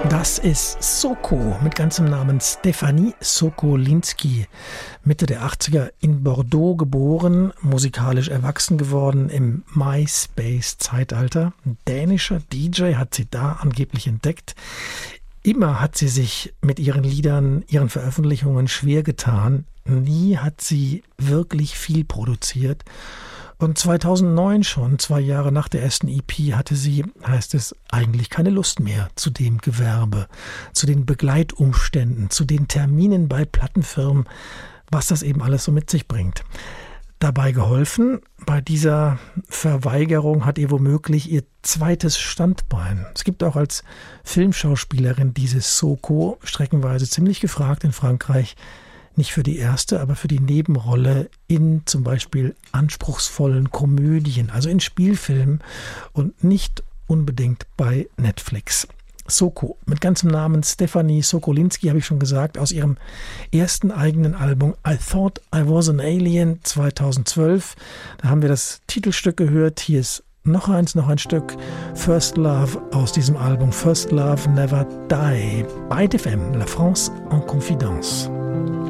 Das ist Soko mit ganzem Namen Stefanie Sokolinski. Mitte der 80er in Bordeaux geboren, musikalisch erwachsen geworden im MySpace-Zeitalter. Ein dänischer DJ hat sie da angeblich entdeckt. Immer hat sie sich mit ihren Liedern, ihren Veröffentlichungen schwer getan. Nie hat sie wirklich viel produziert. Und 2009 schon, 2 Jahre nach der ersten EP, hatte sie, heißt es, eigentlich keine Lust mehr zu dem Gewerbe, zu den Begleitumständen, zu den Terminen bei Plattenfirmen, was das eben alles so mit sich bringt. Dabei geholfen, bei dieser Verweigerung hat ihr womöglich ihr zweites Standbein. Es gibt auch als Filmschauspielerin dieses Soko, streckenweise ziemlich gefragt in Frankreich, nicht für die erste, aber für die Nebenrolle in zum Beispiel anspruchsvollen Komödien, also in Spielfilmen und nicht unbedingt bei Netflix. Soko mit ganzem Namen Stefanie Sokolinski, habe ich schon gesagt, aus ihrem ersten eigenen Album I Thought I Was an Alien 2012. Da haben wir das Titelstück gehört. Hier ist noch ein Stück, First Love aus diesem Album, First Love Never Die. Bei FM, La France en Confidence.